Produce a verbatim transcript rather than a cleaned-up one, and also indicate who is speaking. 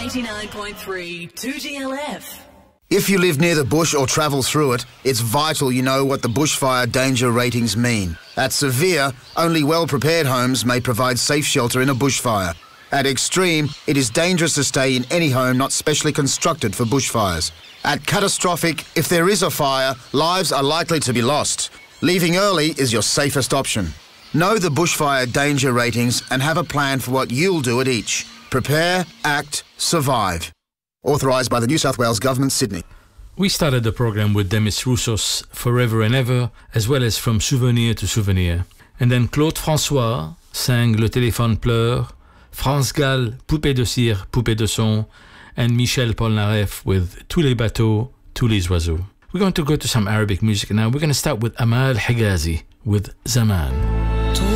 Speaker 1: eighty-nine point three two G L F.
Speaker 2: If you live near the bush or travel through it, it's vital you know what the bushfire danger ratings mean. At severe, only well-prepared homes may provide safe shelter in a bushfire. At extreme, it is dangerous to stay in any home not specially constructed for bushfires. At catastrophic, if there is a fire, lives are likely to be lost. Leaving early is your safest option. Know the bushfire danger ratings and have a plan for what you'll do at each. Prepare, act, survive. Authorised by the New South Wales Government, Sydney.
Speaker 3: We started the program with Demis Roussos' Forever and Ever, as well as From Souvenir to Souvenir. And then Claude François sang Le Téléphone Pleure, France Gall, Poupée de cire, Poupée de son, and Michel Polnareff with Tous les bateaux, tous les oiseaux. We're going to go to some Arabic music now. We're going to start with Amal Higazi with Zaman.